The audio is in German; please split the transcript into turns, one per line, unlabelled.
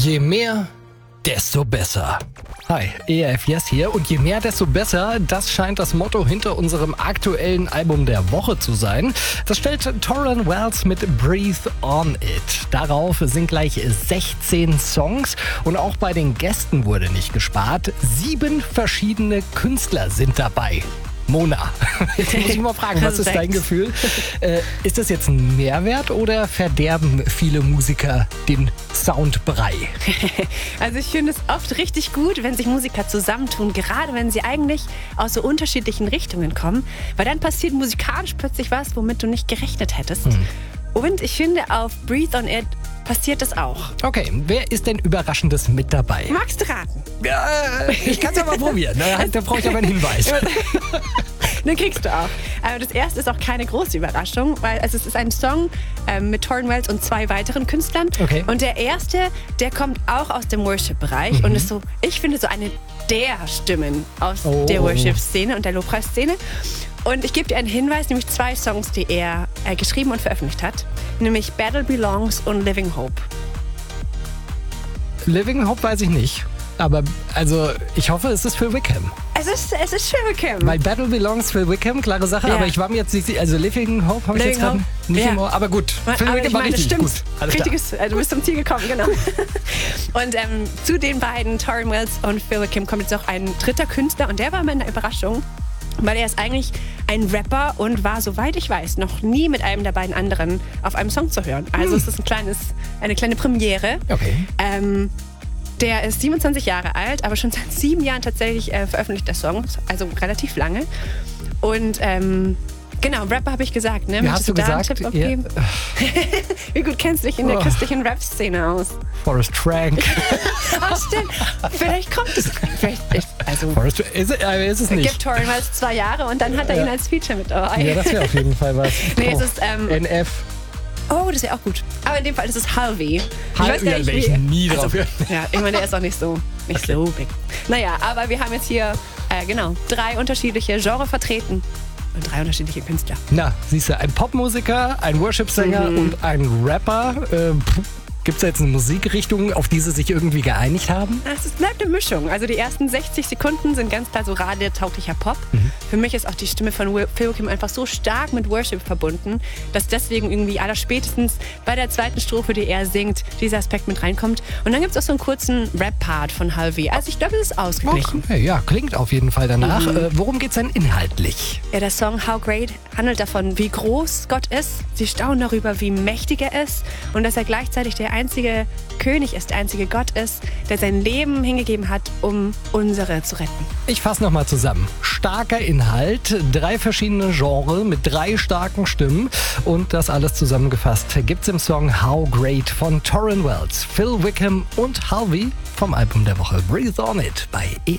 Je mehr, desto besser. Hi, ERF Yes hier und je mehr, desto besser, das scheint das Motto hinter unserem aktuellen Album der Woche zu sein. Das stellt Tauren Wells mit Breathe On It. Darauf sind gleich 16 Songs und auch bei den Gästen wurde nicht gespart. 7 verschiedene Künstler sind dabei. Mona, jetzt muss ich mal fragen, was ist dein Gefühl? Ist das jetzt ein Mehrwert oder verderben viele Musiker den Soundbrei?
Also ich finde es oft richtig gut, wenn sich Musiker zusammentun, gerade wenn sie eigentlich aus so unterschiedlichen Richtungen kommen, weil dann passiert musikalisch plötzlich was, womit du nicht gerechnet hättest. Und ich finde, auf Breathe On It passiert das auch.
Okay, wer ist denn Überraschendes mit dabei?
Magst du raten?
Ja, ich kann es ja mal probieren. Da brauche ich aber einen Hinweis.
Den kriegst du auch. Aber das erste ist auch keine große Überraschung, weil es ist ein Song mit Tauren Wells und 2 weiteren Künstlern.
Okay.
Und der erste, der kommt auch aus dem Worship-Bereich und ist so, ich finde, so eine der Stimmen aus der Worship-Szene und der Lobpreisszene. Und ich gebe dir einen Hinweis, nämlich 2 Songs, die er geschrieben und veröffentlicht hat, nämlich Battle Belongs und Living Hope.
Living Hope weiß ich nicht. Aber also ich hoffe, es ist Phil Wickham.
Es ist Phil Wickham.
Weil Battle Belongs Phil Wickham, klare Sache. Ja. Aber ich war mir jetzt nicht sicher. Also Living Hope habe ich jetzt gerade nicht im Ohr. Aber gut,
Phil Wickham war richtig gut.
Richtiges,
du bist zum Ziel gekommen, genau. Und zu den beiden, Tauren Wells und Phil Wickham, kommt jetzt auch ein dritter Künstler. Und der war mir eine Überraschung. Weil er ist eigentlich ein Rapper und war, soweit ich weiß, noch nie mit einem der beiden anderen auf einem Song zu hören. Also es ist eine kleine Premiere.
Okay.
Der ist 27 Jahre alt, aber schon seit 7 Jahren tatsächlich veröffentlicht er Songs, also relativ lange. Und genau, Rapper habe ich gesagt, ne?
Ja, hast du gesagt?
Einen Tipp abgeben? Wie gut kennst du dich in der christlichen Rap-Szene aus?
Forrest Frank.
Ach, stimmt. Vielleicht kommt es.
Forrest, ist es nicht.
Gibt Tauren Wells 2 Jahre und dann hat er ihn als Feature mit dabei.
Ja, das wäre auf jeden Fall was.
Nee, es ist
NF.
Oh, das wäre auch gut. Aber in dem Fall ist es Halvey.
Wäre ich nie drauf.
Ja, ich meine, der ist auch nicht so big. Naja, aber wir haben jetzt hier 3 unterschiedliche Genres vertreten. Und 3 unterschiedliche Künstler.
Na, siehst du, ein Popmusiker, ein Worship-Sänger und ein Rapper. Gibt es jetzt eine Musikrichtung, auf die sie sich irgendwie geeinigt haben?
Es bleibt eine Mischung. Also die ersten 60 Sekunden sind ganz klar so radiotauglicher Pop. Für mich ist auch die Stimme von Phil Wickham einfach so stark mit Worship verbunden, dass deswegen irgendwie allerspätestens bei der zweiten Strophe, die er singt, dieser Aspekt mit reinkommt. Und dann gibt es auch so einen kurzen Rap-Part von Halvey. Also ich glaube, es ist ausgeglichen.
Okay, ja, klingt auf jeden Fall danach. Worum geht es denn inhaltlich?
Ja, der Song How Great handelt davon, wie groß Gott ist. Sie staunen darüber, wie mächtig er ist und dass er gleichzeitig der einzige König ist, der einzige Gott ist, der sein Leben hingegeben hat, um unsere zu retten.
Ich fasse nochmal zusammen. Starker Inhalt, 3 verschiedene Genres mit 3 starken Stimmen und das alles zusammengefasst gibt's im Song How Great von Tauren Wells, Phil Wickham und Halvey vom Album der Woche Breathe On It bei ERF.